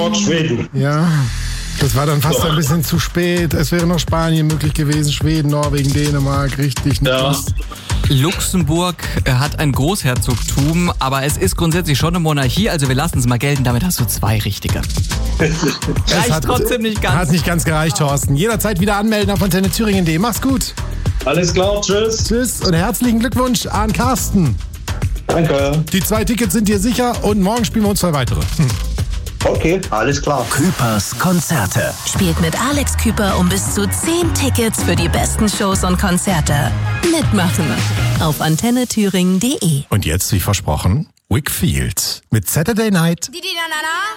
Schweden. Ja, das war dann fast ein bisschen zu spät. Es wäre noch Spanien möglich gewesen, Schweden, Norwegen, Dänemark, richtig. Ja. Luxemburg hat ein Großherzogtum, aber es ist grundsätzlich schon eine Monarchie, also wir lassen es mal gelten, damit hast du 2 richtige. Reicht trotzdem nicht ganz. Hat nicht ganz gereicht, Thorsten. Jederzeit wieder anmelden auf antennethüringen.de. Mach's gut. Alles klar, tschüss. Tschüss und herzlichen Glückwunsch an Carsten. Danke. Die 2 Tickets sind dir sicher und morgen spielen wir uns 2 weitere. Okay, alles klar. Küpers Konzerte. Spielt mit Alex Küper um bis zu 10 Tickets für die besten Shows und Konzerte. Mitmachen auf antennethüringen.de. Und jetzt, wie versprochen, Wickfield mit Saturday Night.